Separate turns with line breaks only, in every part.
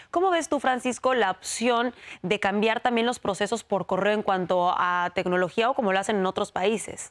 ¿Cómo ves tú, Francisco, la opción de cambiar también los procesos por correo en cuanto a tecnología o como lo hacen en otros países?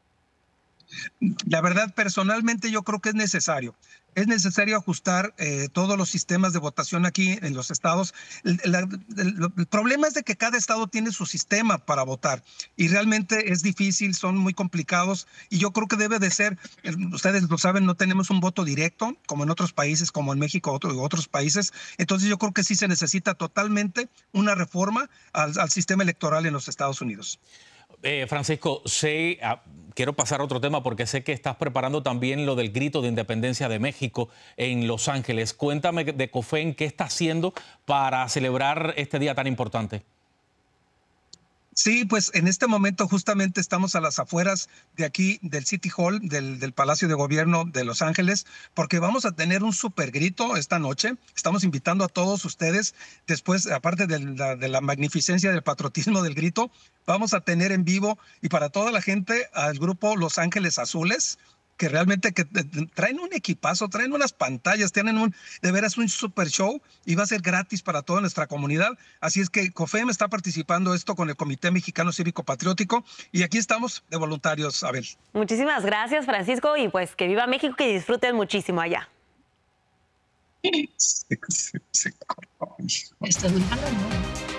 La verdad, personalmente yo creo que es necesario. Es necesario ajustar todos los sistemas de votación aquí en los estados. El problema es de que cada estado tiene su sistema para votar y realmente es difícil, son muy complicados y yo creo que debe de ser, ustedes lo saben, no tenemos un voto directo como en otros países, como en México otros países. Entonces yo creo que sí se necesita totalmente una reforma al sistema electoral en los Estados Unidos.
Francisco, quiero pasar a otro tema porque sé que estás preparando también lo del grito de independencia de México en Los Ángeles. Cuéntame de COFEN, ¿qué está haciendo para celebrar este día tan importante?
Sí, pues en este momento justamente estamos a las afueras de aquí, del City Hall, del Palacio de Gobierno de Los Ángeles, porque vamos a tener un super grito esta noche. Estamos invitando a todos ustedes, después, aparte de la magnificencia del patriotismo del grito, vamos a tener en vivo y para toda la gente al grupo Los Ángeles Azules, que realmente traen un equipazo, traen unas pantallas, tienen de veras un super show y va a ser gratis para toda nuestra comunidad. Así es que COFEM está participando esto con el Comité Mexicano Cívico Patriótico y aquí estamos de voluntarios, Abel.
Muchísimas gracias, Francisco, y pues que viva México, que disfruten muchísimo allá.
Esto es un palo, ¿no?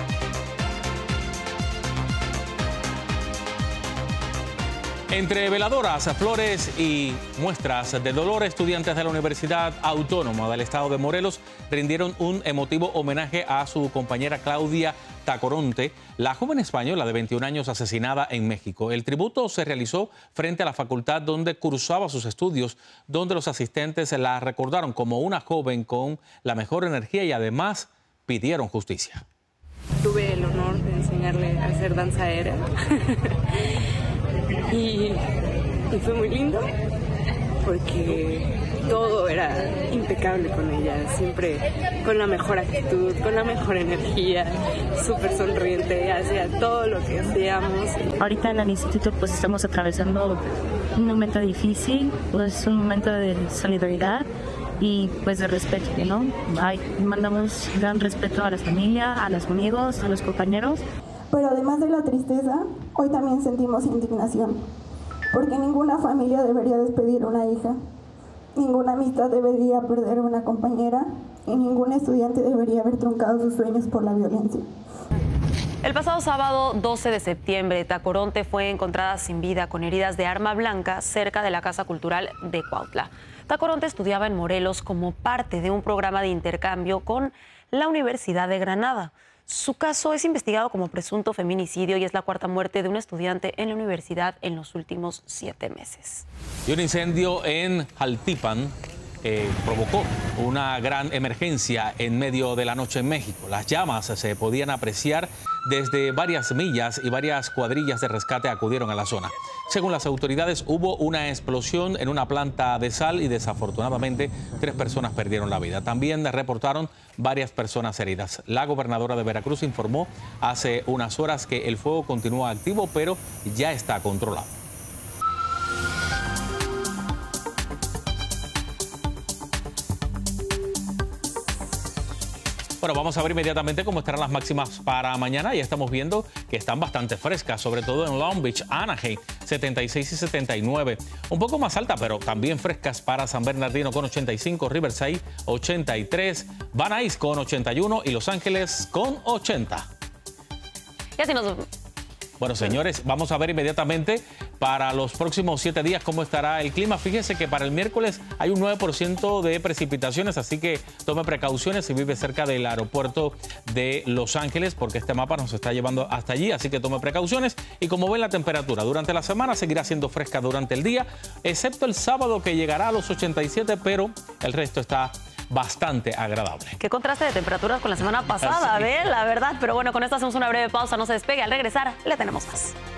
Entre veladoras, flores y muestras de dolor, estudiantes de la Universidad Autónoma del Estado de Morelos rindieron un emotivo homenaje a su compañera Claudia Tacoronte, la joven española de 21 años asesinada en México. El tributo se realizó frente a la facultad donde cursaba sus estudios, donde los asistentes la recordaron como una joven con la mejor energía y además pidieron justicia.
Tuve el honor de enseñarle a hacer danza aérea. Y fue muy lindo porque todo era impecable con ella, siempre con la mejor actitud, con la mejor energía, súper sonriente, hacía todo lo que hacíamos.
Ahorita en el instituto pues estamos atravesando un momento difícil, pues un momento de solidaridad y pues de respeto, ¿no? Mandamos gran respeto a la familia, a los amigos, a los compañeros.
Pero además de la tristeza, hoy también sentimos indignación, porque ninguna familia debería despedir a una hija, ninguna amistad debería perder a una compañera y ningún estudiante debería haber truncado sus sueños por la violencia.
El pasado sábado 12 de septiembre, Tacoronte fue encontrada sin vida con heridas de arma blanca cerca de la Casa Cultural de Cuautla. Tacoronte estudiaba en Morelos como parte de un programa de intercambio con la Universidad de Granada. Su caso es investigado como presunto feminicidio y es la cuarta muerte de un estudiante en la universidad en los últimos 7 meses.
Y un incendio en Jaltipan provocó una gran emergencia en medio de la noche en México. Las llamas se podían apreciar desde varias millas y varias cuadrillas de rescate acudieron a la zona. Según las autoridades, hubo una explosión en una planta de sal y desafortunadamente 3 personas perdieron la vida. También reportaron varias personas heridas. La gobernadora de Veracruz informó hace unas horas que el fuego continúa activo, pero ya está controlado. Bueno, vamos a ver inmediatamente cómo estarán las máximas para mañana. Ya estamos viendo que están bastante frescas, sobre todo en Long Beach, Anaheim, 76 y 79. Un poco más alta, pero también frescas para San Bernardino con 85, Riverside 83, Van Nuys con 81 y Los Ángeles con 80.
Y así nos...
Bueno, señores, vamos a ver inmediatamente para los próximos 7 días cómo estará el clima. Fíjese que para el miércoles hay un 9% de precipitaciones, así que tome precauciones si vive cerca del aeropuerto de Los Ángeles, porque este mapa nos está llevando hasta allí, así que tome precauciones. Y como ven, la temperatura durante la semana seguirá siendo fresca durante el día, excepto el sábado que llegará a los 87, pero el resto está bastante agradable.
Qué contraste de temperaturas con la semana pasada, ¿ves? La verdad. Pero bueno, con esto hacemos una breve pausa, no se despegue. Al regresar, le tenemos más.